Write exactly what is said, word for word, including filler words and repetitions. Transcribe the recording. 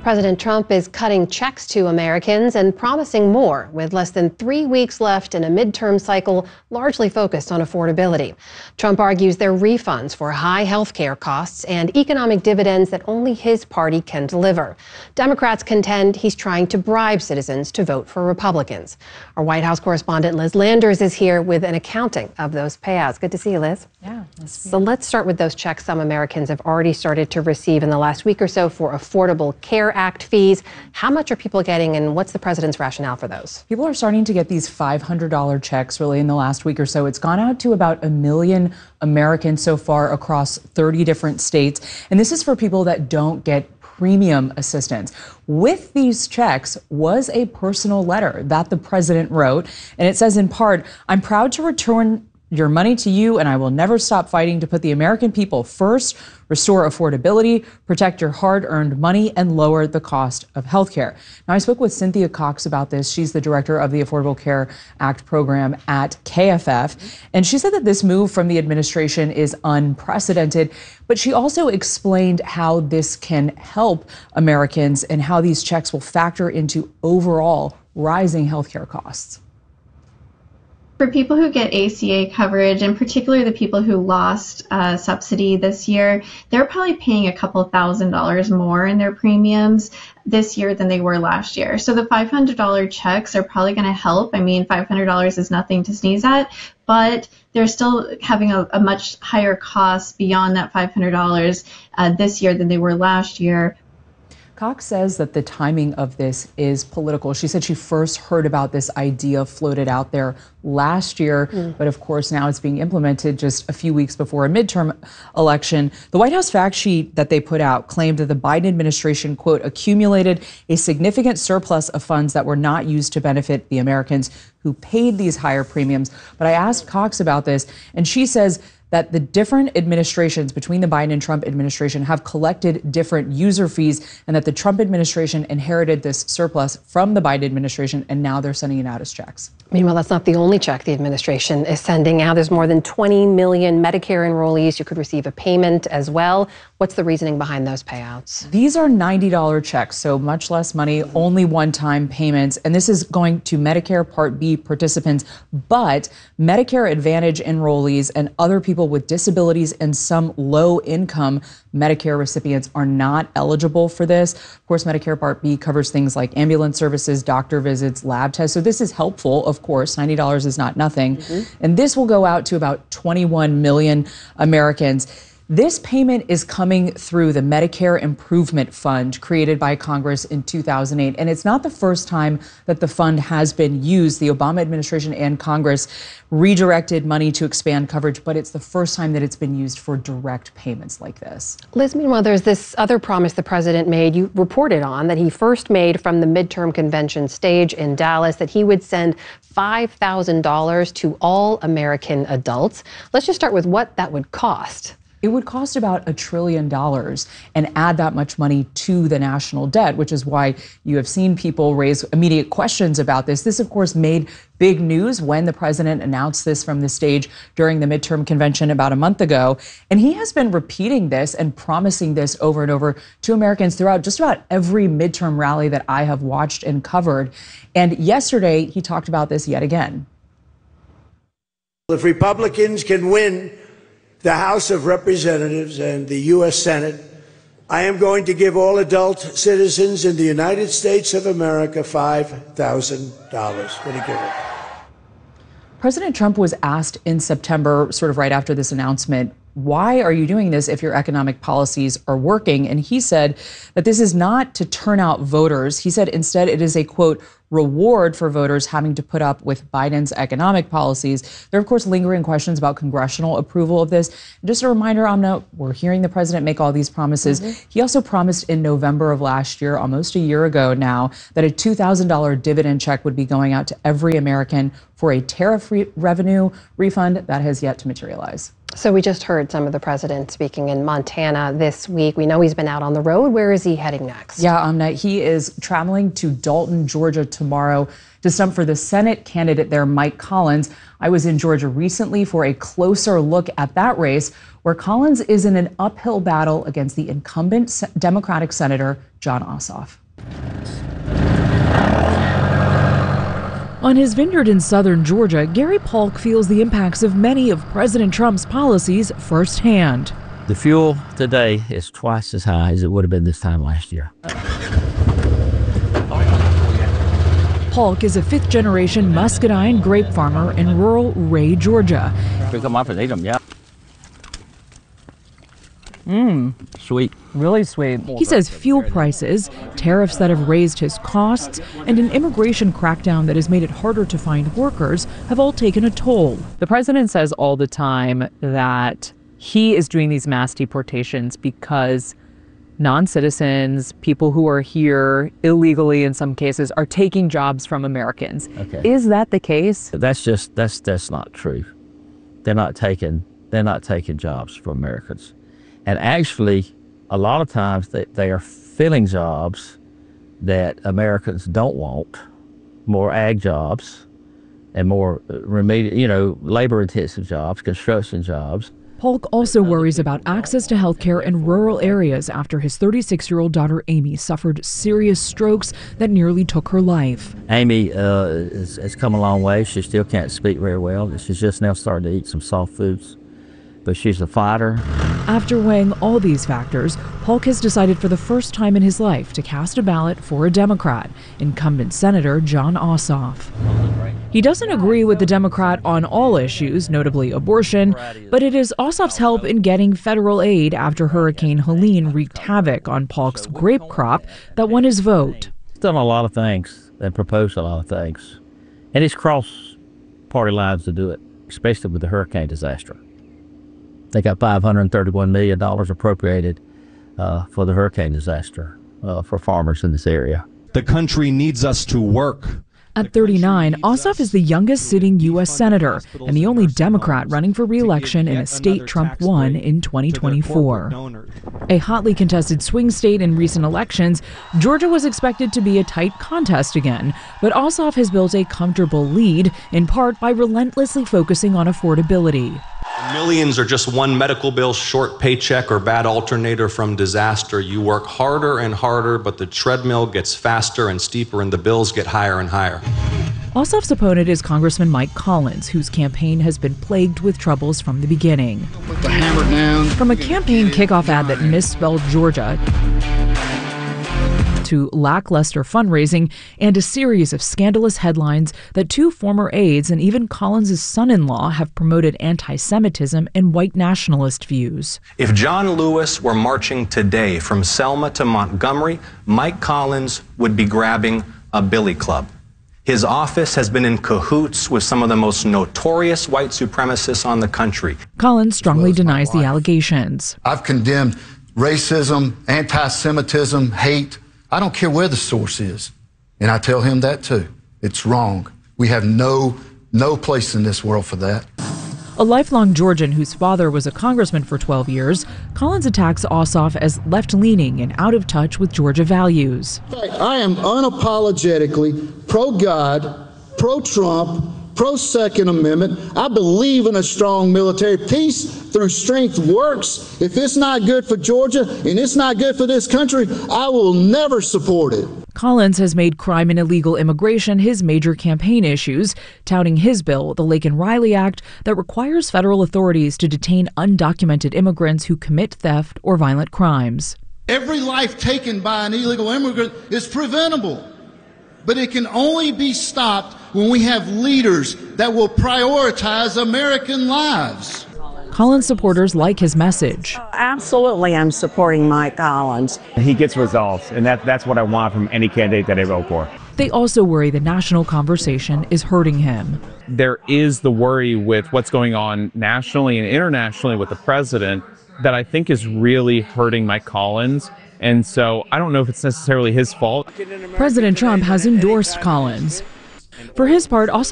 President Trump is cutting checks to Americans and promising more with less than three weeks left in a midterm cycle largely focused on affordability. Trump argues they're refunds for high health care costs and economic dividends that only his party can deliver. Democrats contend he's trying to bribe citizens to vote for Republicans. Our White House correspondent Liz Landers is here with an accounting of those payouts. Good to see you, Liz. Yeah. So let's start with those checks some Americans have already started to receive in the last week or so for Affordable Care Act fees. How much are people getting, and what's the president's rationale for those? People are starting to get these five hundred dollar checks really in the last week or so. It's gone out to about a million Americans so far across thirty different states. And this is for people that don't get premium assistance. With these checks was a personal letter that the president wrote. And it says in part, "I'm proud to return your money to you, and I will never stop fighting to put the American people first, restore affordability, protect your hard-earned money, and lower the cost of healthcare." Now, I spoke with Cynthia Cox about this. She's the director of the Affordable Care Act program at K F F, and she said that this move from the administration is unprecedented, but she also explained how this can help Americans and how these checks will factor into overall rising healthcare costs. For people who get A C A coverage, and particularly the people who lost uh, subsidy this year, they're probably paying a couple thousand dollars more in their premiums this year than they were last year. So the five hundred dollar checks are probably going to help. I mean, five hundred dollars is nothing to sneeze at, but they're still having a, a much higher cost beyond that five hundred dollars uh, this year than they were last year. Cox says that the timing of this is political. She said she first heard about this idea floated out there last year, mm. but of course now it's being implemented just a few weeks before a midterm election. The White House fact sheet that they put out claimed that the Biden administration, quote, accumulated a significant surplus of funds that were not used to benefit the Americans who paid these higher premiums. But I asked Cox about this, and she says that the different administrations between the Biden and Trump administration have collected different user fees, and that the Trump administration inherited this surplus from the Biden administration, and now they're sending it out as checks. Meanwhile, that's not the only check the administration is sending out. There's more than twenty million Medicare enrollees who could receive a payment as well. What's the reasoning behind those payouts? These are ninety dollar checks, so much less money, only one-time payments. And this is going to Medicare Part B participants, but Medicare Advantage enrollees and other people with disabilities and some low-income Medicare recipients are not eligible for this. Of course, Medicare Part B covers things like ambulance services, doctor visits, lab tests. So this is helpful, of course. ninety dollars is not nothing. Mm-hmm. And this will go out to about twenty-one million Americans. This payment is coming through the Medicare Improvement Fund created by Congress in two thousand eight. And it's not the first time that the fund has been used. The Obama administration and Congress redirected money to expand coverage, but it's the first time that it's been used for direct payments like this. Liz, meanwhile, there's this other promise the president made, you reported on, that he first made from the midterm convention stage in Dallas, that he would send five thousand dollars to all American adults. Let's just start with what that would cost. It would cost about a trillion dollars and add that much money to the national debt, which is why you have seen people raise immediate questions about this. This, of course, made big news when the president announced this from the stage during the midterm convention about a month ago. And he has been repeating this and promising this over and over to Americans throughout just about every midterm rally that I have watched and covered. And yesterday, he talked about this yet again. If Republicans can win the House of Representatives and the U S Senate, I am going to give all adult citizens in the United States of America five thousand dollars. What do you give it? President Trump was asked in September, sort of right after this announcement, why are you doing this if your economic policies are working? And he said that this is not to turn out voters. He said instead it is a, quote, reward for voters having to put up with Biden's economic policies. There are, of course, lingering questions about congressional approval of this. And just a reminder, Amna, we're hearing the president make all these promises. Mm-hmm. He also promised in November of last year, almost a year ago now, that a two thousand dollar dividend check would be going out to every American for a tariff re- revenue refund. That has yet to materialize. So we just heard some of the president speaking in Montana this week. We know he's been out on the road. Where is he heading next? Yeah, Amna, he is traveling to Dalton, Georgia tomorrow to stump for the Senate candidate there, Mike Collins. I was in Georgia recently for a closer look at that race, where Collins is in an uphill battle against the incumbent Democratic Senator Jon Ossoff. On his vineyard in southern Georgia, Gary Polk feels the impacts of many of President Trump's policies firsthand. The fuel today is twice as high as it would have been this time last year. Polk is a fifth-generation muscadine grape farmer in rural Ray, Georgia. We come up and eat them, yeah. Mmm, Sweet. really sweet. He says fuel prices, tariffs that have raised his costs, and an immigration crackdown that has made it harder to find workers have all taken a toll. The president says all the time that he is doing these mass deportations because non-citizens, people who are here illegally in some cases, are taking jobs from Americans. Okay. Is that the case? That's just, that's, that's not true. They're not taking, they're not taking jobs from Americans. And actually, a lot of times they, they are filling jobs that Americans don't want, more ag jobs and more remedial, you know, labor-intensive jobs, construction jobs. Polk also worries about access to health care in rural areas after his thirty-six-year-old daughter Amy suffered serious strokes that nearly took her life. Amy uh, has, has come a long way. She still can't speak very well. She's just now starting to eat some soft foods, but she's a fighter. After weighing all these factors, Polk has decided for the first time in his life to cast a ballot for a Democrat, incumbent Senator Jon Ossoff. He doesn't agree with the Democrat on all issues, notably abortion, but it is Ossoff's help in getting federal aid after Hurricane Helene wreaked havoc on Polk's grape crop that won his vote. He's done a lot of things and proposed a lot of things, and he's crossed party lines to do it, especially with the hurricane disaster. They got five hundred thirty-one million dollars appropriated uh, for the hurricane disaster uh, for farmers in this area. The country needs us to work. At thirty-nine, Ossoff is the youngest sitting U S senator and the only Democrat running for re-election in a state Trump won in twenty twenty-four. A hotly contested swing state in recent elections, Georgia was expected to be a tight contest again, but Ossoff has built a comfortable lead, in part by relentlessly focusing on affordability. Millions are just one medical bill, short paycheck, or bad alternator from disaster. You work harder and harder, but the treadmill gets faster and steeper and the bills get higher and higher. Ossoff's opponent is Congressman Mike Collins, whose campaign has been plagued with troubles from the beginning. Put the hammer down. From a campaign kickoff ad that misspelled Georgia to lackluster fundraising and a series of scandalous headlines that two former aides and even Collins' son-in-law have promoted anti-Semitism and white nationalist views. If John Lewis were marching today from Selma to Montgomery, Mike Collins would be grabbing a billy club. His office has been in cahoots with some of the most notorious white supremacists on the country. Collins strongly denies the allegations. I've condemned racism, anti-Semitism, hate. I don't care where the source is. And I tell him that too. It's wrong. We have no, no place in this world for that. A lifelong Georgian whose father was a congressman for twelve years, Collins attacks Ossoff as left-leaning and out of touch with Georgia values. I am unapologetically pro-God, pro-Trump, pro-Second Amendment. I believe in a strong military. Peace through strength works. If it's not good for Georgia and it's not good for this country, I will never support it. Collins has made crime and illegal immigration his major campaign issues, touting his bill, the Laken Riley Act, that requires federal authorities to detain undocumented immigrants who commit theft or violent crimes. Every life taken by an illegal immigrant is preventable, but it can only be stopped when we have leaders that will prioritize American lives. Collins supporters like his message. Absolutely, I'm supporting Mike Collins. He gets results, and that, that's what I want from any candidate that I vote for. They also worry the national conversation is hurting him. There is the worry with what's going on nationally and internationally with the president that I think is really hurting Mike Collins. And so I don't know if it's necessarily his fault. President Trump has endorsed Collins. For his part, also